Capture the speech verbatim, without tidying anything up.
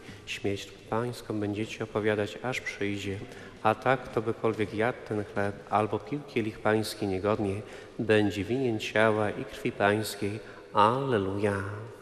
Śmierć Pańską będziecie opowiadać, aż przyjdzie. A tak, kto bykolwiek jadł ten chleb albo pił kielich Pański niegodnie, będzie winien ciała i krwi Pańskiej. Alleluja.